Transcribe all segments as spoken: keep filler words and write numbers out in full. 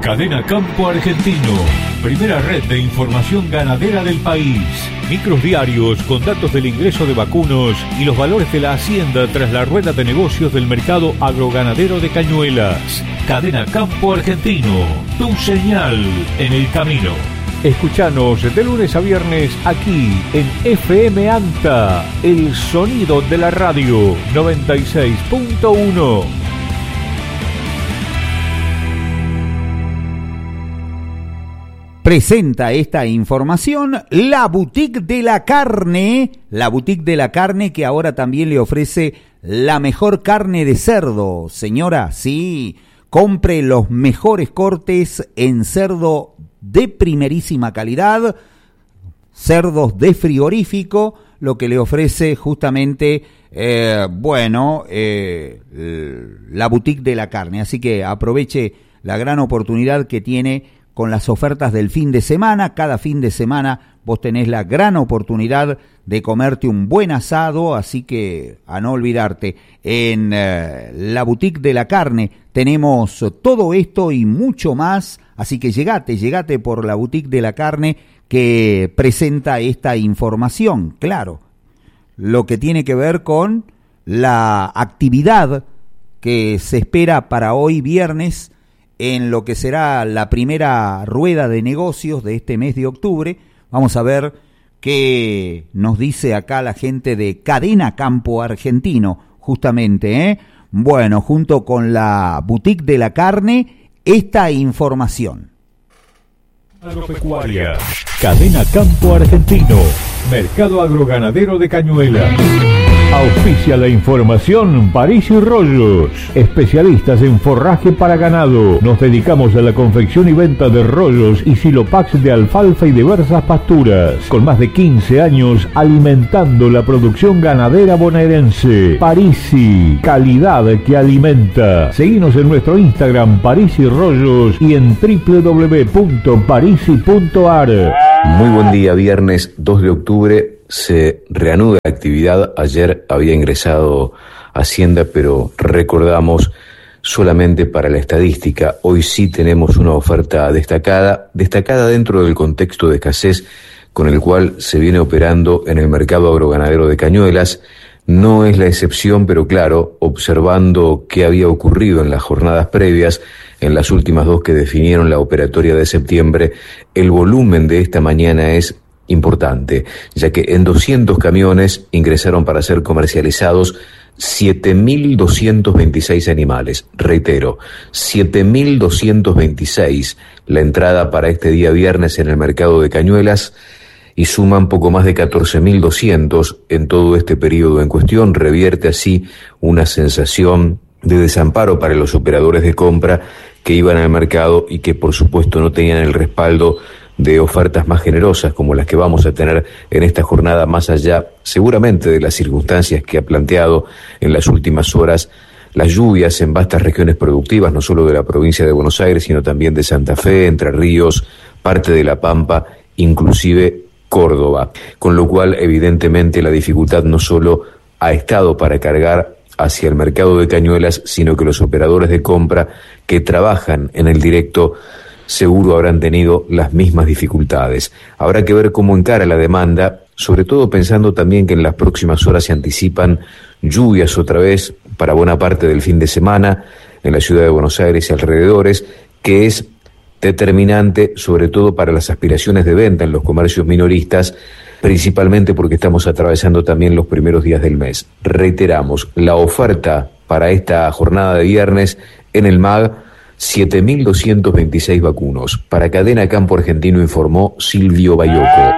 Cadena Campo Argentino, primera red de información ganadera del país. Micros diarios con datos del ingreso de vacunos y los valores de la hacienda tras la rueda de negocios del mercado agroganadero de Cañuelas. Cadena Campo Argentino, tu señal en el camino. Escuchanos de lunes a viernes aquí en F M ANTA, el sonido de la radio noventa y seis punto uno. Presenta esta información la Boutique de la Carne, la Boutique de la Carne que ahora también le ofrece la mejor carne de cerdo. Señora, sí, compre los mejores cortes en cerdo de primerísima calidad, cerdos de frigorífico, lo que le ofrece justamente, eh, bueno, eh, la Boutique de la Carne. Así que aproveche la gran oportunidad que tiene con las ofertas del fin de semana. Cada fin de semana vos tenés la gran oportunidad de comerte un buen asado, así que a no olvidarte. En eh, la Boutique de la Carne tenemos todo esto y mucho más, así que llegate, llegate por la Boutique de la Carne que presenta esta información. Claro, lo que tiene que ver con la actividad que se espera para hoy viernes, en lo que será la primera rueda de negocios de este mes de octubre. Vamos a ver qué nos dice acá la gente de Cadena Campo Argentino, justamente, ¿eh? Bueno, junto con la Boutique de la Carne, esta información. Agropecuaria, Cadena Campo Argentino, Mercado Agroganadero de Cañuelas. Auspicia la información París y Rollos, especialistas en forraje para ganado. Nos dedicamos a la confección y venta de rollos y silopax de alfalfa y diversas pasturas. Con más de quince años alimentando la producción ganadera bonaerense. Parisi, calidad que alimenta. Seguinos en nuestro Instagram París y Rollos y en doble u doble u doble u punto parisi punto a r. Muy buen día, viernes dos de octubre. Se reanuda la actividad. Ayer había ingresado Hacienda, pero recordamos solamente para la estadística. Hoy sí tenemos una oferta destacada, destacada dentro del contexto de escasez con el cual se viene operando en el mercado agroganadero de Cañuelas. No es la excepción, pero claro, observando qué había ocurrido en las jornadas previas, en las últimas dos que definieron la operatoria de septiembre, el volumen de esta mañana es importante, ya que en doscientos camiones ingresaron para ser comercializados siete mil doscientos veintiséis animales. Reitero, siete mil doscientos veintiséis la entrada para este día viernes en el mercado de Cañuelas, y suman poco más de catorce mil doscientos en todo este periodo en cuestión. Revierte así una sensación de desamparo para los operadores de compra que iban al mercado y que por supuesto no tenían el respaldo de ofertas más generosas como las que vamos a tener en esta jornada, más allá seguramente de las circunstancias que ha planteado en las últimas horas las lluvias en vastas regiones productivas, no solo de la provincia de Buenos Aires, sino también de Santa Fe, Entre Ríos, parte de La Pampa, inclusive Córdoba, con lo cual evidentemente la dificultad no solo ha estado para cargar hacia el mercado de Cañuelas, sino que los operadores de compra que trabajan en el directo seguro habrán tenido las mismas dificultades. Habrá que ver cómo encara la demanda, sobre todo pensando también que en las próximas horas se anticipan lluvias otra vez para buena parte del fin de semana en la ciudad de Buenos Aires y alrededores, que es determinante sobre todo para las aspiraciones de venta en los comercios minoristas, principalmente porque estamos atravesando también los primeros días del mes. Reiteramos, la oferta para esta jornada de viernes en el M A G, siete mil doscientos veintiséis vacunos. Para Cadena Campo Argentino informó Silvio Bayoco.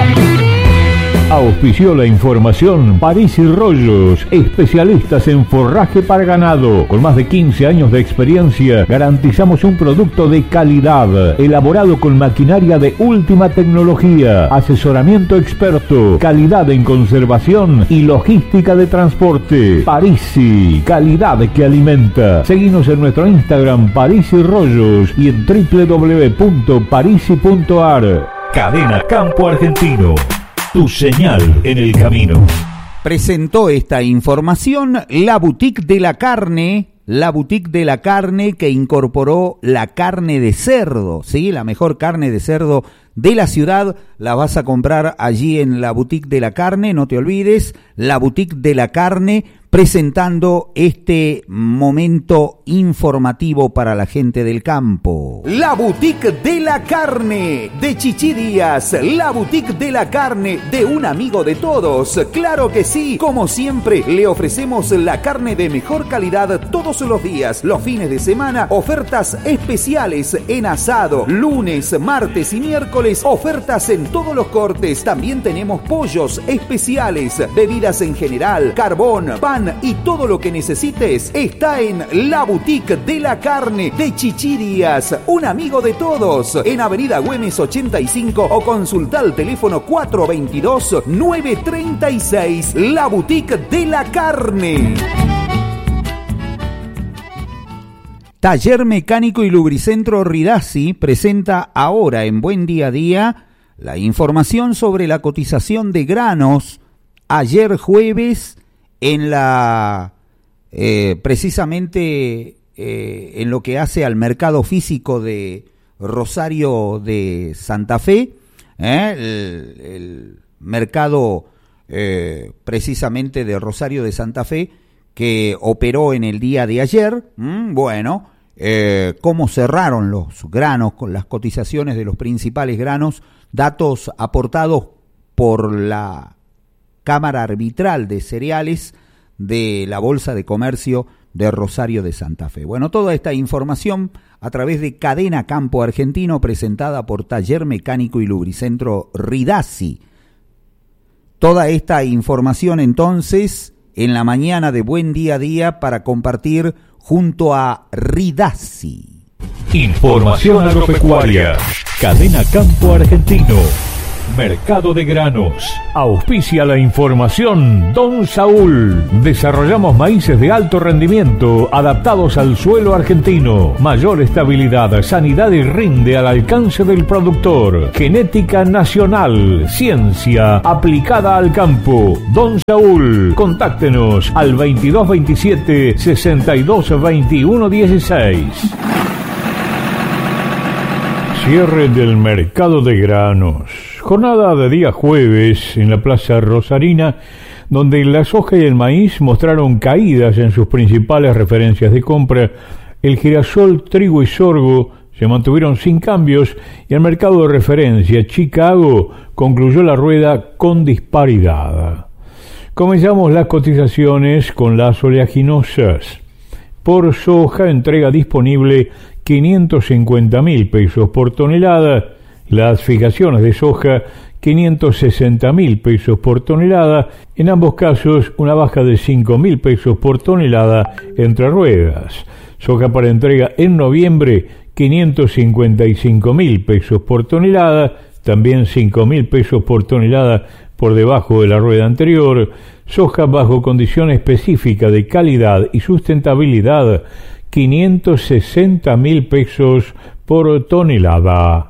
Auspició la información París y Rollos, especialistas en forraje para ganado. Con más de quince años de experiencia, garantizamos un producto de calidad, elaborado con maquinaria de última tecnología, asesoramiento experto, calidad en conservación y logística de transporte. Parisi, calidad que alimenta. Seguinos en nuestro Instagram París y Rollos y en doble u doble u doble u punto parisi punto a r. Cadena Campo Argentino, tu señal en el camino. Presentó esta información la Boutique de la Carne, la boutique de la carne que incorporó la carne de cerdo, ¿sí? La mejor carne de cerdo de la ciudad la vas a comprar allí en la boutique de la carne, no te olvides, la boutique de la carne, presentando este momento informativo para la gente del campo. La boutique de la carne de Chichi Díaz, la boutique de la carne de un amigo de todos, claro que sí, como siempre le ofrecemos la carne de mejor calidad todos los días, los fines de semana, ofertas especiales en asado, lunes, martes y miércoles, ofertas en todos los cortes, también tenemos pollos especiales, bebidas en general, carbón, pan y todo lo que necesites está en la boutique de la carne de Chichi Díaz, un amigo de todos, en Avenida Güemes ochenta y cinco o consulta al teléfono cuatro veintidós, nueve treinta y seis, la boutique de la carne. Taller Mecánico y Lubricentro Ridazzi presenta ahora en Buen Día a Día la información sobre la cotización de granos ayer jueves en la eh, precisamente eh, en lo que hace al mercado físico de Rosario de Santa Fe, eh, el, el mercado eh, precisamente de Rosario de Santa Fe que operó en el día de ayer. Mm, bueno, eh, cómo cerraron los granos con las cotizaciones de los principales granos, datos aportados por la Cámara Arbitral de Cereales de la Bolsa de Comercio de Rosario de Santa Fe. Bueno, toda esta información a través de Cadena Campo Argentino, presentada por Taller Mecánico y Lubricentro Ridazzi. Toda esta información entonces en la mañana de Buen Día a Día para compartir junto a Ridazzi. Información agropecuaria. Cadena Campo Argentino. Mercado de granos. Auspicia la información Don Saúl. Desarrollamos maíces de alto rendimiento adaptados al suelo argentino. Mayor estabilidad, sanidad y rinde al alcance del productor. Genética nacional. Ciencia aplicada al campo. Don Saúl. Contáctenos al veintidós veintisiete, sesenta y dos veintiuno dieciséis. Cierre del mercado de granos. Jornada de día jueves en la Plaza Rosarina, donde la soja y el maíz mostraron caídas en sus principales referencias de compra. El girasol, trigo y sorgo se mantuvieron sin cambios y el mercado de referencia Chicago concluyó la rueda con disparidad. Comenzamos las cotizaciones con las oleaginosas. Por soja, entrega disponible quinientos cincuenta mil pesos por tonelada. Las fijaciones de soja, quinientos sesenta mil pesos por tonelada. En ambos casos, una baja de cinco mil pesos por tonelada entre ruedas. Soja para entrega en noviembre, quinientos cincuenta y cinco mil pesos por tonelada. También cinco mil pesos por tonelada por debajo de la rueda anterior. Soja bajo condición específica de calidad y sustentabilidad, quinientos sesenta mil pesos por tonelada.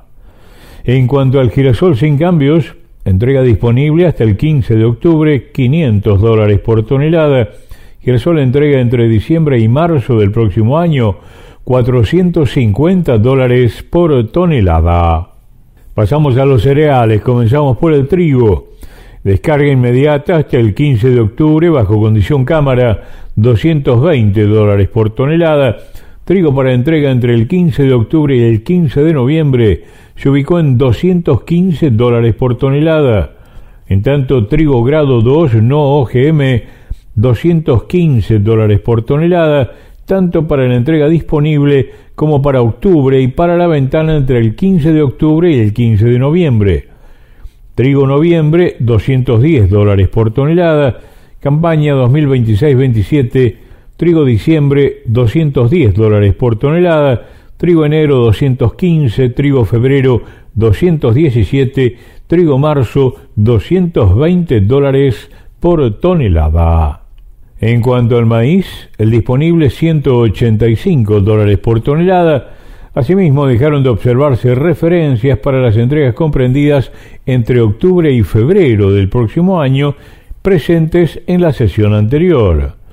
En cuanto al girasol sin cambios, entrega disponible hasta el quince de octubre, quinientos dólares por tonelada. Girasol entrega entre diciembre y marzo del próximo año, cuatrocientos cincuenta dólares por tonelada. Pasamos a los cereales, comenzamos por el trigo. Descarga inmediata hasta el quince de octubre, bajo condición cámara, doscientos veinte dólares por tonelada. Trigo para entrega entre el quince de octubre y el quince de noviembre se ubicó en doscientos quince dólares por tonelada. En tanto, trigo grado dos no O G M, doscientos quince dólares por tonelada, tanto para la entrega disponible como para octubre y para la ventana entre el quince de octubre y el quince de noviembre. Trigo noviembre, doscientos diez dólares por tonelada. Campaña dos mil veintiséis veintisiete. Trigo diciembre, doscientos diez dólares por tonelada. Trigo enero, doscientos quince. Trigo febrero, doscientos diecisiete. Trigo marzo, doscientos veinte dólares por tonelada. En cuanto al maíz, el disponible ciento ochenta y cinco dólares por tonelada. Asimismo, dejaron de observarse referencias para las entregas comprendidas entre octubre y febrero del próximo año, presentes en la sesión anterior.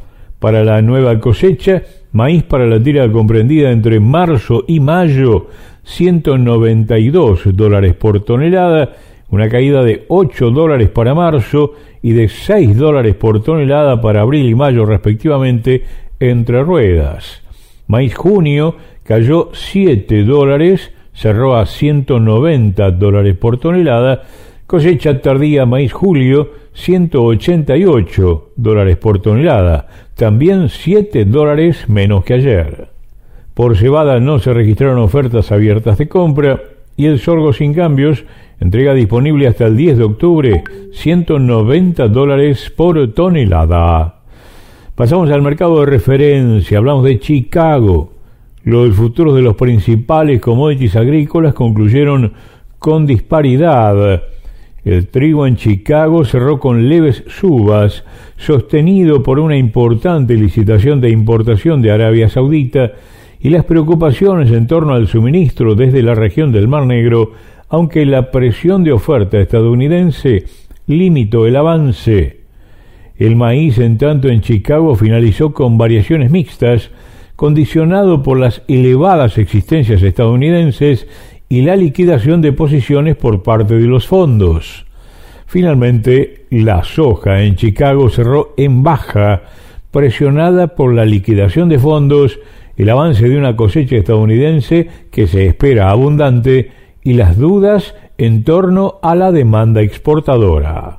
para la nueva cosecha. Maíz para la tira comprendida entre marzo y mayo, ciento noventa y dos dólares por tonelada, una caída de ocho dólares para marzo y de seis dólares por tonelada para abril y mayo respectivamente entre ruedas. Maíz junio cayó siete dólares, cerró a ciento noventa dólares por tonelada. Cosecha tardía maíz julio, ciento ochenta y ocho dólares por tonelada, también siete dólares menos que ayer. Por cebada no se registraron ofertas abiertas de compra y el sorgo sin cambios, entrega disponible hasta el diez de octubre, ciento noventa dólares por tonelada. Pasamos al mercado de referencia, hablamos de Chicago. Los futuros de los principales commodities agrícolas concluyeron con disparidad. El trigo en Chicago cerró con leves subas, sostenido por una importante licitación de importación de Arabia Saudita y las preocupaciones en torno al suministro desde la región del Mar Negro, aunque la presión de oferta estadounidense limitó el avance. El maíz, en tanto, en Chicago finalizó con variaciones mixtas, condicionado por las elevadas existencias estadounidenses y la liquidación de posiciones por parte de los fondos. Finalmente, la soja en Chicago cerró en baja, presionada por la liquidación de fondos, el avance de una cosecha estadounidense que se espera abundante y las dudas en torno a la demanda exportadora.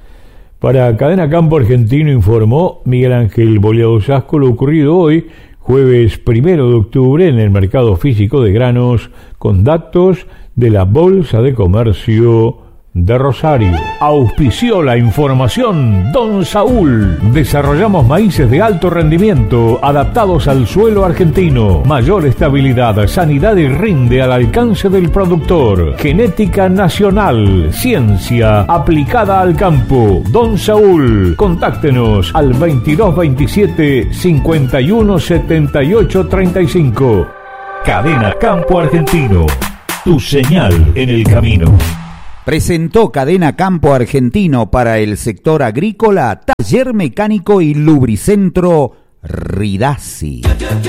Para Cadena Campo Argentino informó Miguel Ángel Boleado Sasco lo ocurrido hoy, jueves primero de octubre, en el mercado físico de granos, con datos de la Bolsa de Comercio de Rosario. Auspició la información Don Saúl. Desarrollamos maíces de alto rendimiento, adaptados al suelo argentino. Mayor estabilidad, sanidad y rinde al alcance del productor. Genética nacional, ciencia aplicada al campo. Don Saúl. Contáctenos al veintidós veintisiete cincuenta y uno setenta y ocho treinta y cinco. Cadena Campo Argentino. Tu señal en el camino. Presentó Cadena Campo Argentino para el sector agrícola Taller Mecánico y Lubricentro Ridasi.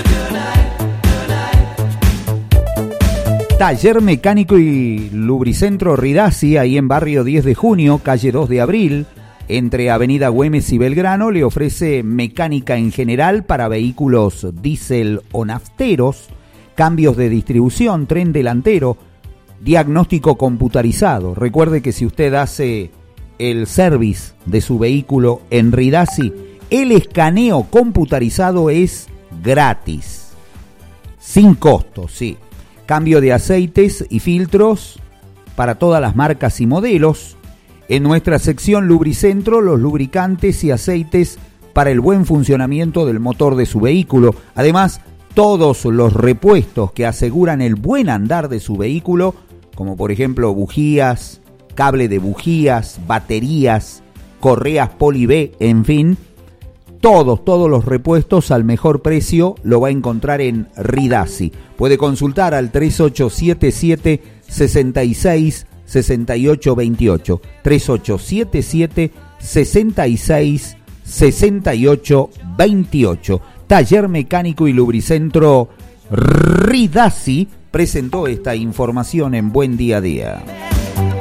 Taller Mecánico y Lubricentro Ridasi, ahí en barrio diez de junio, calle dos de abril, entre Avenida Güemes y Belgrano, le ofrece mecánica en general para vehículos diésel o nafteros, cambios de distribución, tren delantero, diagnóstico computarizado. Recuerde que si usted hace el service de su vehículo en Ridasi, el escaneo computarizado es gratis, sin costo, sí. Cambio de aceites y filtros para todas las marcas y modelos. En nuestra sección Lubricentro, los lubricantes y aceites para el buen funcionamiento del motor de su vehículo. Además, todos los repuestos que aseguran el buen andar de su vehículo, como por ejemplo bujías, cable de bujías, baterías, correas Poli B, en fin, todos, todos los repuestos al mejor precio lo va a encontrar en Ridasi. Puede consultar al tres ocho siete siete, seis seis, seis ocho dos ocho, tres ocho siete siete, seis seis, seis ocho dos ocho. Taller Mecánico y Lubricentro Ridasi presentó esta información en Buen Día a Día.